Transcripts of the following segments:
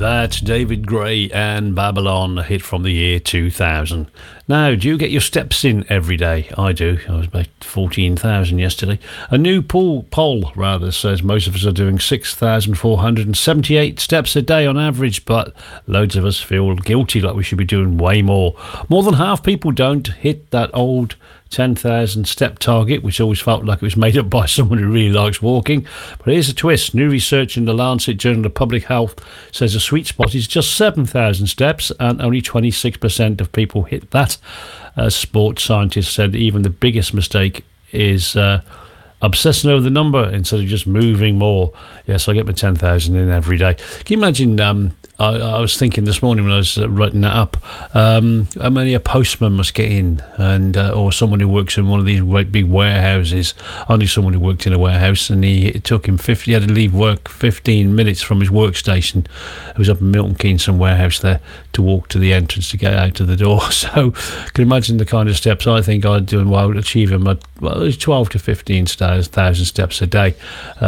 That's David Gray and Babylon, a hit from the year 2000. Now, do you get your steps in every day? I do. I was about 14,000 yesterday. A new poll says most of us are doing 6,478 steps a day on average, but loads of us feel guilty, like we should be doing way more. More than half people don't hit that old 10,000 step target, which always felt like it was made up by someone who really likes walking. But here's a twist. New research in the Lancet Journal of Public Health says the sweet spot is just 7,000 steps, and only 26% of people hit that. Sports scientists said even the biggest mistake is obsessing over the number instead of just moving more. Yes, I get my 10,000 in every day. Can you imagine, I was thinking this morning when I was writing that up, how many a postman must get in, and or someone who works in one of these big warehouses. I knew someone who worked in a warehouse, and it took him he had to leave work 15 minutes from his workstation. It was up in Milton Keynes, some warehouse there, to walk to the entrance to get out of the door. So you can imagine the kind of steps I think I'd do, and while achieving my 12 to 15,000 steps a day.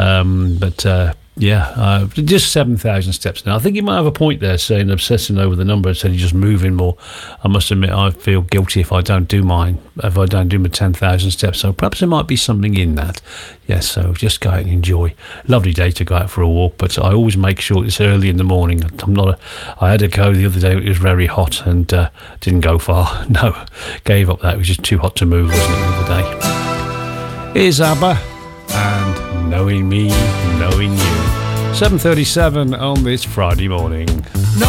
Just 7,000 steps now. I think you might have a point there, saying obsessing over the number instead of just moving more. I must admit, I feel guilty if I don't do my 10,000 steps. So perhaps there might be something in that. Yes, so just go out and enjoy. Lovely day to go out for a walk, but I always make sure it's early in the morning. I had a go the other day. It was very hot and didn't go far. No, gave up that. It was just too hot to move, wasn't it, the other day? Here's ABBA and Knowing Me, Knowing You. 7:37 on this Friday morning.